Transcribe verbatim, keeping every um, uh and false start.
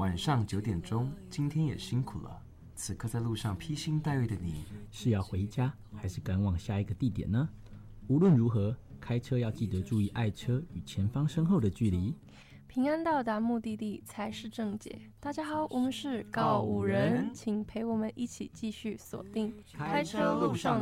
晚上九点钟，今天也辛苦了。此刻在路上披星戴月的你， 是要回家还是赶往下一个地点呢？无论如何，开车要记得注意爱车与前方身后的距离， 平安到达目的地才是正解。大家好，我们是告五人，请陪我们一起继续锁定开车路上